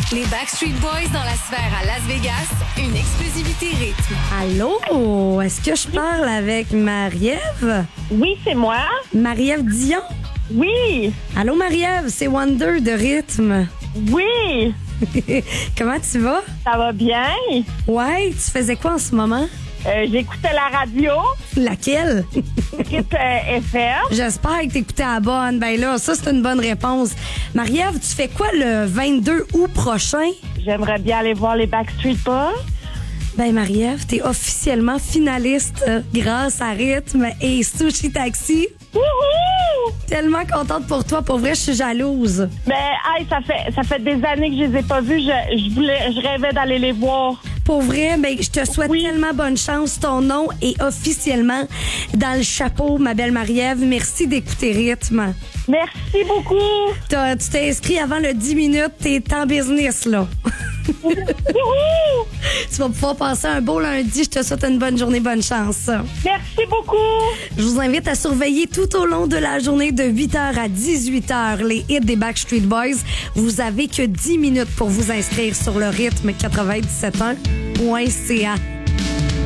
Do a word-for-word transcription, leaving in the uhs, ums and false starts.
Les Backstreet Boys dans la sphère à Las Vegas, une exclusivité rythme. Allô? Est-ce que je parle avec Marie-Ève? Oui, c'est moi. Marie-Ève Dion? Oui. Allô, Marie-Ève, c'est Wonder de Rythme. Oui. Comment tu vas? Ça va bien? Ouais, tu faisais quoi en ce moment? Euh, j'écoutais la radio. Laquelle? J'écoute euh, F M. J'espère que t'écoutais à la bonne. Ben là, ça, c'est une bonne réponse. Marie-Ève, tu fais quoi le vingt-deux août prochain? J'aimerais bien aller voir les Backstreet Boys. Ben, Marie-Ève, t'es officiellement finaliste euh, grâce à Rythme et Sushi Taxi. Wouhou! Tellement contente pour toi. Pour vrai, je suis jalouse. Ben, hey, ça fait ça fait des années que je les ai pas vus. Je, je voulais, je rêvais d'aller les voir. Pour vrai, ben, je te souhaite Oui. tellement bonne chance. Ton nom est officiellement dans le chapeau, ma belle Marie-Ève. Merci d'écouter Rythme. Merci beaucoup. T'as- tu t'es inscrit avant le dix minutes. T'es en business, là. Wouhou! Tu vas pouvoir passer un beau lundi. Je te souhaite une bonne journée, bonne chance. Merci beaucoup. Je vous invite à surveiller tout au long de la journée de huit heures à dix-huit heures les hits des Backstreet Boys. Vous avez que dix minutes pour vous inscrire sur le rythme quatre-vingt-dix-sept point un point c a.